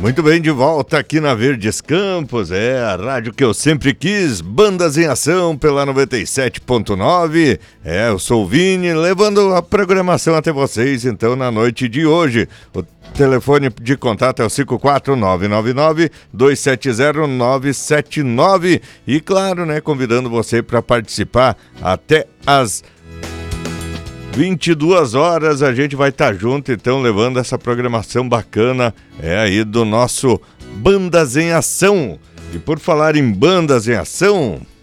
Muito bem, de volta aqui na Verdes Campos, a rádio que eu sempre quis, Bandas em Ação pela 97.9. Eu sou o Vini, levando a programação até vocês, então, na noite de hoje. O telefone de contato é o 54999-270-979. E claro, né, convidando você para participar até as 22 horas, a gente vai estar junto, então, levando essa programação bacana aí do nosso Bandas em Ação. E por falar em Bandas em Ação,